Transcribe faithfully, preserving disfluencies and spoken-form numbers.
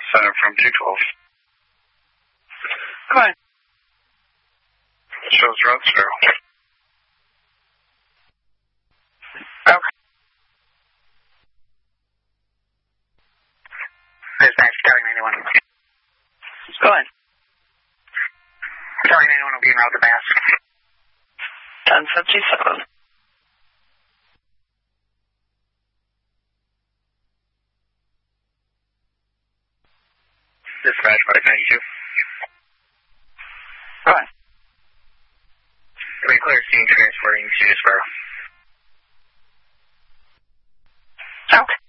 Center from two twelve. Go ahead. It shows Roadsville. Okay. Dispatch, Charlie ninety-one. Go ahead. Charlie ninety-one will be en route to Bass. ten fifty-seven. Dispatch five ninety-two. Go ahead. We clear scene transferring to Sparrow. Okay.